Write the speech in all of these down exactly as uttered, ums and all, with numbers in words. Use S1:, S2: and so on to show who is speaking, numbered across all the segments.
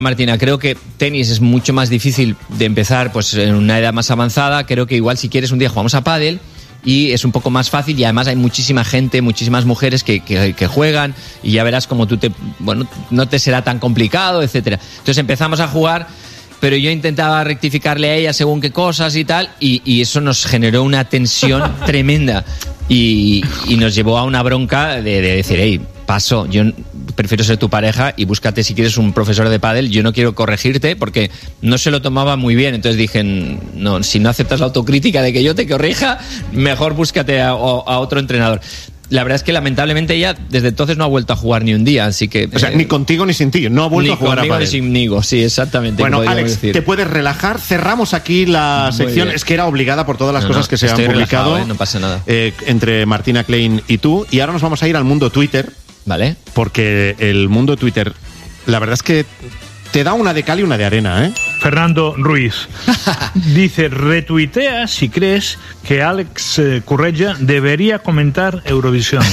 S1: Martina, creo que tenis es mucho más difícil de empezar pues en una edad más avanzada. Creo que igual si quieres un día jugamos a pádel y es un poco más fácil y además hay muchísima gente, muchísimas mujeres que, que, que juegan y ya verás como tú te, bueno, no te será tan complicado, etcétera. Entonces empezamos a jugar, pero yo intentaba rectificarle a ella según qué cosas y tal, y, y eso nos generó una tensión tremenda y, y nos llevó a una bronca de, de decir, hey, paso, yo prefiero ser tu pareja y búscate si quieres un profesor de pádel, yo no quiero corregirte porque no se lo tomaba muy bien, entonces dije, no, si no aceptas la autocrítica de que yo te corrija, mejor búscate a, a otro entrenador. La verdad es que lamentablemente ella desde entonces no ha vuelto a jugar ni un día, así que...
S2: O sea, eh, ni contigo ni sin ti, no ha vuelto a jugar a pádel.
S1: Ni conmigo ni sinmigo, sí, exactamente.
S2: Bueno, Alex, decir. Te puedes relajar. Cerramos aquí la Muy sección. Bien. Es que era obligada por todas las no, cosas no, que se han publicado.
S1: Eh, no pasa nada.
S2: Eh, entre Martina Klein y tú. Y ahora nos vamos a ir al mundo Twitter.
S1: Vale.
S2: Porque el mundo Twitter, la verdad es que te da una de cal y una de arena, ¿eh?
S3: Fernando Ruiz dice, retuitea si crees que Alex eh, Corretja debería comentar Eurovisión.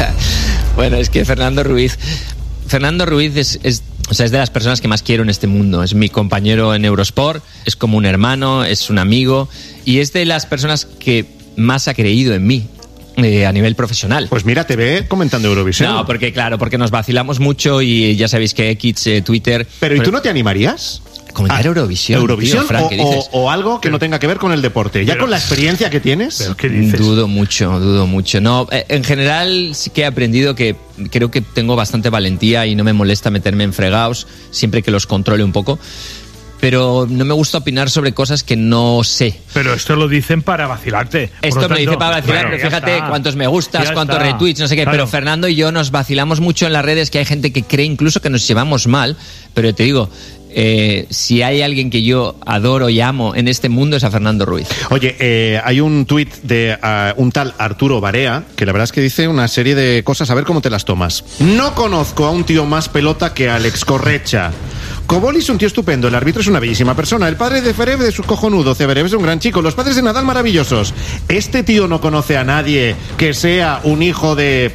S1: Bueno, es que Fernando Ruiz Fernando Ruiz es, es, o sea, es de las personas que más quiero en este mundo. Es mi compañero en Eurosport, es como un hermano, es un amigo y es de las personas que más ha creído en mí. Eh, a nivel profesional.
S2: Pues mira, te ve comentando Eurovisión.
S1: No, porque claro, porque nos vacilamos mucho y ya sabéis que X, eh, Twitter...
S2: Pero ¿y tú no te animarías?
S1: Comentar ah, Eurovisión,
S2: Eurovisión
S1: tío, Frank,
S2: o,
S1: ¿qué dices?
S2: O, o algo que pero, no tenga que ver con el deporte. Ya pero, con la experiencia que tienes.
S3: ¿Pero qué dices?
S1: Dudo mucho, dudo mucho. No, en general sí que he aprendido que creo que tengo bastante valentía y no me molesta meterme en fregados siempre que los controle un poco. Pero no me gusta opinar sobre cosas que no sé.
S3: Pero esto lo dicen para vacilarte.
S1: Esto me lo dice para vacilar, bueno, pero fíjate está. cuántos me gustas, ya cuántos está. retweets, no sé qué. Claro. Pero Fernando y yo nos vacilamos mucho en las redes, que hay gente que cree incluso que nos llevamos mal. Pero te digo, eh, si hay alguien que yo adoro y amo en este mundo es a Fernando Ruiz.
S2: Oye, eh, hay un tuit de uh, un tal Arturo Barea, que la verdad es que dice una serie de cosas, a ver cómo te las tomas. No conozco a un tío más pelota que Alex Corretja. Koboli es un tío estupendo, el árbitro es una bellísima persona, el padre de Zverev es un cojonudo, Zverev es un gran chico, los padres de Nadal maravillosos. Este tío no conoce a nadie que sea un hijo de...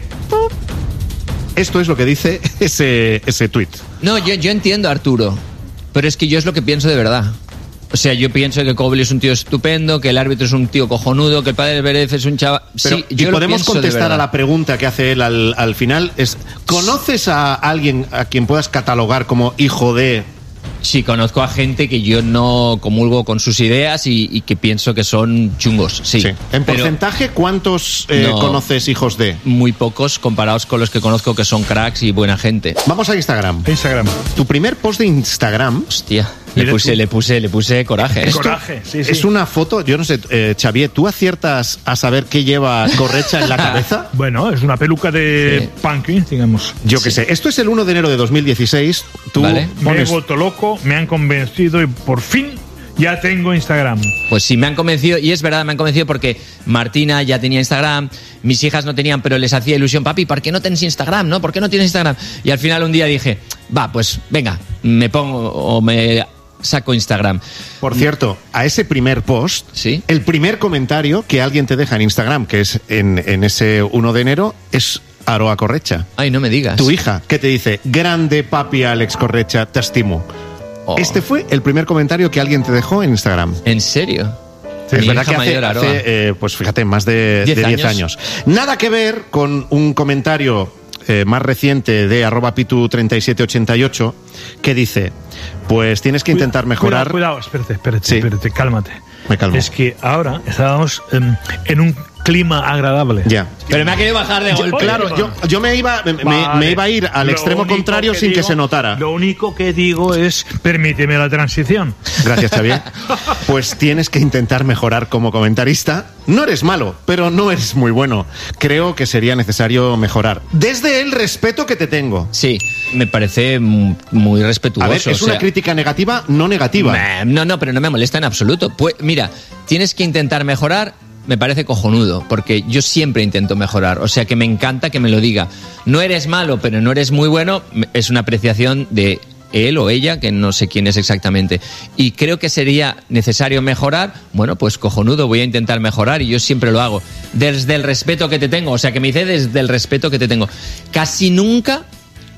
S2: Esto es lo que dice ese, ese tuit.
S1: No, yo, yo entiendo a Arturo, pero es que yo es lo que pienso de verdad. O sea, yo pienso que Koboli es un tío estupendo, que el árbitro es un tío cojonudo, que el padre de Zverev es un chaval...
S2: Pero,
S1: sí,
S2: y
S1: yo
S2: podemos
S1: lo
S2: contestar a la pregunta que hace él al, al final. Es, ¿conoces a alguien a quien puedas catalogar como hijo de...?
S1: Sí, conozco a gente que yo no comulgo con sus ideas y, y que pienso que son chungos, sí. sí.
S2: ¿En porcentaje cuántos eh, no, conoces hijos de?
S1: Muy pocos comparados con los que conozco que son cracks y buena gente.
S2: Vamos a Instagram.
S3: Instagram.
S2: Tu primer post de Instagram...
S1: Hostia, le puse, le puse, le puse coraje.
S3: Esto, coraje, sí, sí.
S2: Es una foto, yo no sé, eh, Xavier, ¿tú aciertas a saber qué lleva Corretja en la cabeza?
S3: Bueno, es una peluca de sí. punky, digamos.
S2: Yo qué sí. sé. Esto es el uno de enero de dos mil dieciséis. Tú
S1: vale.
S3: pones... Me he vuelto loco, me han convencido y por fin ya tengo Instagram.
S1: Pues sí, me han convencido, y es verdad, me han convencido porque Martina ya tenía Instagram, mis hijas no tenían, pero les hacía ilusión, papi, ¿por qué no tienes Instagram, no? ¿Por qué no tienes Instagram? Y al final un día dije, va, pues venga, me pongo o me saco Instagram.
S2: Por cierto, a ese primer post,
S1: ¿sí?
S2: El primer comentario que alguien te deja en Instagram, que es en, en ese uno de enero, es Aroa Corretja.
S1: Ay, no me digas.
S2: Tu hija, que te dice, grande papi Alex Corretja, te estimo. Oh. Este fue el primer comentario que alguien te dejó en Instagram.
S1: ¿En serio?
S2: Sí, es verdad que hace, hace eh, pues fíjate, más de diez años. años. Nada que ver con un comentario eh, más reciente de arroba pitu treinta y siete ochenta y ocho que dice, pues tienes que intentar mejorar...
S3: Cuidado, cuidado, espérate, espérate, sí. espérate, cálmate.
S2: Me calmo.
S3: Es que ahora estábamos um, en un clima agradable.
S2: Ya.
S1: Pero me ha querido bajar de golpe.
S2: Claro, yo, yo me, iba, me, vale. me iba a ir al lo extremo contrario que sin digo, que se notara.
S3: Lo único que digo es, permíteme la transición.
S2: Gracias, Xavier. Pues tienes que intentar mejorar como comentarista. No eres malo, pero no eres muy bueno. Creo que sería necesario mejorar. Desde el respeto que te tengo.
S1: Sí, me parece muy respetuoso.
S2: A ver, es
S1: o
S2: una
S1: sea,
S2: crítica negativa, no negativa.
S1: No, no, pero no me molesta en absoluto. Pues mira, tienes que intentar mejorar. Me parece cojonudo, porque yo siempre intento mejorar, o sea que me encanta que me lo diga. No eres malo, pero no eres muy bueno, es una apreciación de él o ella, que no sé quién es exactamente. Y creo que sería necesario mejorar, bueno, pues cojonudo, voy a intentar mejorar y yo siempre lo hago. Desde el respeto que te tengo, o sea que me dice desde el respeto que te tengo. Casi nunca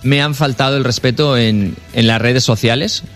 S1: me han faltado el respeto en, en las redes sociales.